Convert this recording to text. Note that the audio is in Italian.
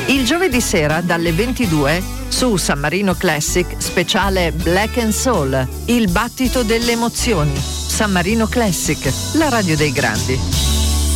Il giovedì sera dalle 22 su San Marino Classic speciale Black and Soul, il battito delle emozioni. San Marino Classic, la radio dei grandi.